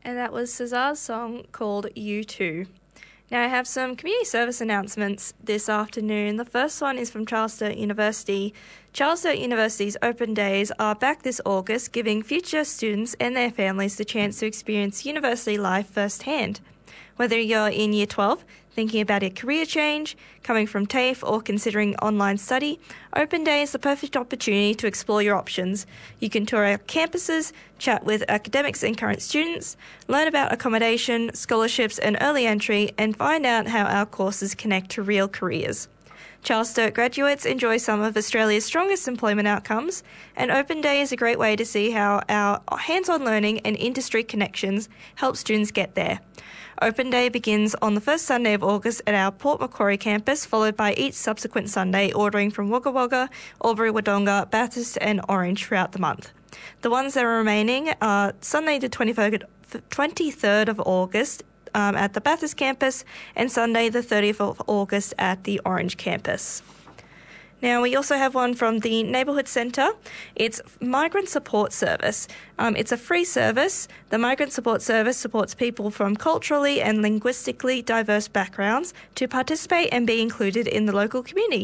And that was Cesar's song called You Too. Now I have some community service announcements this afternoon. The first one is from Charles Sturt University. Charles Sturt University's Open Days are back this August, giving future students and their families the chance to experience university life firsthand. Whether you're in Year 12, thinking about a career change, coming from TAFE or considering online study, Open Day is the perfect opportunity to explore your options. You can tour our campuses, chat with academics and current students, learn about accommodation, scholarships and early entry, and find out how our courses connect to real careers. Charles Sturt graduates enjoy some of Australia's strongest employment outcomes, and Open Day is a great way to see how our hands-on learning and industry connections help students get there. Open Day begins on the first Sunday of August at our Port Macquarie campus, followed by each subsequent Sunday ordering from Wagga Wagga, Albury Wodonga, Bathurst and Orange throughout the month. The ones that are remaining are Sunday the 23rd of August at the Bathurst campus and Sunday the 30th of August at the Orange campus. Now, we also have one from the Neighbourhood Centre. It's Migrant Support Service. It's a free service. The Migrant Support Service supports people from culturally and linguistically diverse backgrounds to participate and be included in the local community.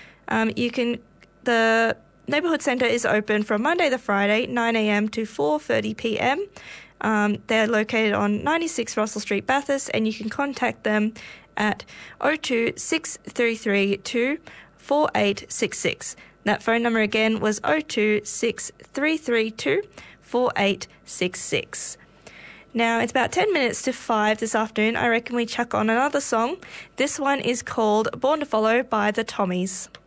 The Neighbourhood Centre is open from Monday to Friday, 9 a.m. to 4:30 p.m. They're located on 96 Russell Street, Bathurst, and you can contact them at 02 6332 4866. That phone number again was 02 6332 4866. Now, it's about 10 minutes to 5 this afternoon. I reckon we chuck on another song. This one is called Born to Follow by the Tommies.